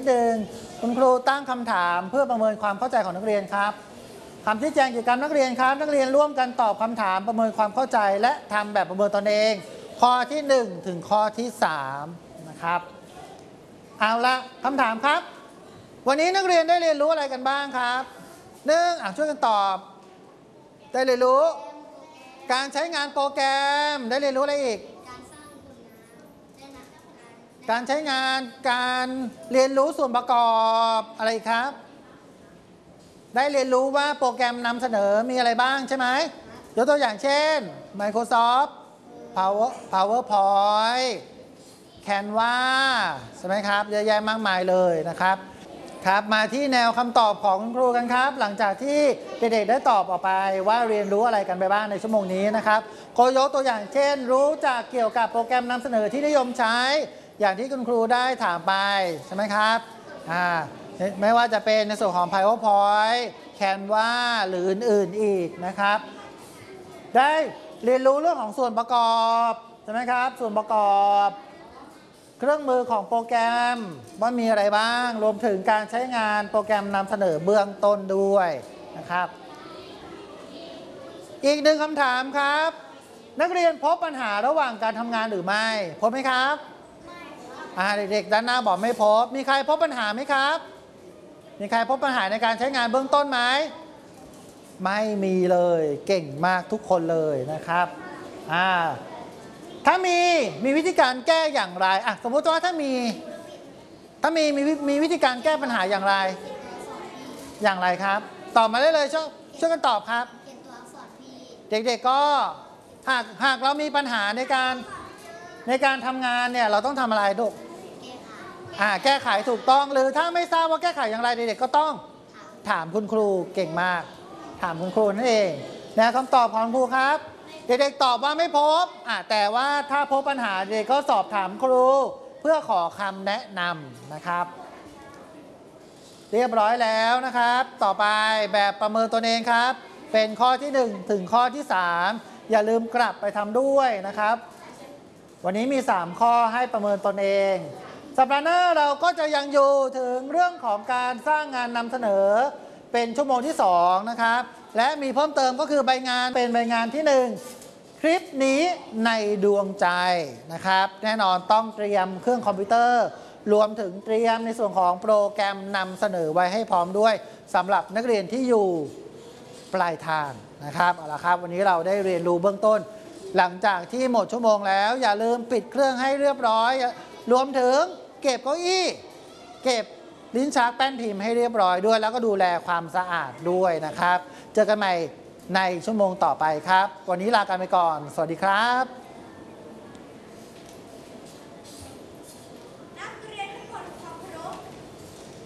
หนึ่งคุณครูตั้งคำถามเพื่อประเมินความเข้าใจของนักเรียนครับคำชี้แจงกิจกรรมนักเรียนครับนักเรียนร่วมกันตอบคำถามประเมินความเข้าใจและทำแบบประเมินตนเองข้อที่1ถึงข้อที่3นะครับเอาละคำถามครับวันนี้นักเรียนได้เรียนรู้อะไรกันบ้างครับช่วยกันตอบได้เรียนรู้การใช้งานโปรแกรมได้เรียนรู้อะไรอีกการใช้งานการเรียนรู้ส่วนประกอบอะไรครับได้เรียนรู้ว่าโปรแกรมนำเสนอมีอะไรบ้างใช่ไหมยกตัวอย่างเช่น Microsoft PowerPoint Canva ใช่ไหมครับเยอะแยะมากมายเลยนะครับครับมาที่แนวคำตอบของคุณครูกันครับหลังจากที่เด็กๆได้ตอบออกไปว่าเรียนรู้อะไรกันไปบ้างในชั่วโมงนี้นะครับโคยกตัวอย่างเช่นรู้จักเกี่ยวกับโปรแกรมนำเสนอที่นิยมใช้อย่างที่คุณครูได้ถามไปใช่ไหมครับไม่ว่าจะเป็นในส่วนของ PowerPoint Canva หรืออื่นๆอีกนะครับได้เรียนรู้เรื่องของส่วนประกอบใช่ไหมครับส่วนประกอบเครื่องมือของโปรแกรมว่ามีอะไรบ้างรวมถึงการใช้งานโปรแกรมนำเสนอเบื้องต้นด้วยนะครับอีกหนึ่งคำถามครับนักเรียนพบปัญหาระหว่างการทำงานหรือไม่พบไหมครับเด็กๆด้านหน้าบอกไม่พบมีใครพบปัญหาไหมครับมีใครพบปัญหาในการใช้งานเบื้องต้นไหมไม่มีเลยเก่งมากทุกคนเลยนะครับถ้ามีวิธีการแก้อย่างไรสมมติว่าถ้ามีวิธีการแก้ปัญหาอย่างไรครับตอบมาได้เลยช่วยกันตอบครับเด็กๆก็หากเรามีปัญหาในการทำงานเนี่ยเราต้องทำอะไรลูกแก้ไขถูกต้องหรือถ้าไม่ทราบว่าแก้ไขอย่างไรเด็กๆก็ต้องถามคุณครูเก่งมากถามคุณครูนั่นเองนะคำตอบของคุณครูครับเด็กๆตอบว่าไม่พบแต่ว่าถ้าพบปัญหาเด็กก็สอบถามครูเพื่อขอคำแนะนำนะครับเรียบร้อยแล้วนะครับต่อไปแบบประเมินตนเองครับเป็นข้อที่1ถึงข้อที่3อย่าลืมกลับไปทำด้วยนะครับวันนี้มี3ข้อให้ประเมินตนเองสัปดาห์หน้าเราก็จะยังอยู่ถึงเรื่องของการสร้างงานนำเสนอเป็นชั่วโมงที่2นะครับและมีเพิ่มเติมก็คือใบงานเป็นใบงานที่1คลิปนี้ในดวงใจนะครับแน่นอนต้องเตรียมเครื่องคอมพิวเตอร์รวมถึงเตรียมในส่วนของโปรแกรมนำเสนอไว้ให้พร้อมด้วยสำหรับนักเรียนที่อยู่ปลายทางนะครับเอาละครับวันนี้เราได้เรียนรู้เบื้องต้นหลังจากที่หมดชั่วโมงแล้วอย่าลืมปิดเครื่องให้เรียบร้อยรวมถึงเก็บเก้าอี้เก็บลิ้นชักแป้นพิมพ์ให้เรียบร้อยด้วยแล้วก็ดูแลความสะอาดด้วยนะครับเจอกันใหม่ในชั่วโมงต่อไปครับวันนี้ลากันไปก่อนสวัสดีครับ